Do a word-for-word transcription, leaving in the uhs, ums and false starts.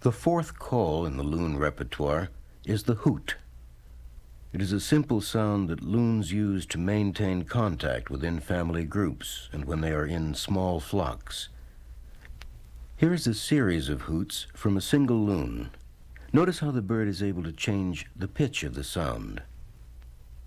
The fourth call in the loon repertoire is the hoot. It is a simple sound that loons use to maintain contact within family groups and when they are in small flocks. Here is a series of hoots from a single loon. Notice how the bird is able to change the pitch of the sound.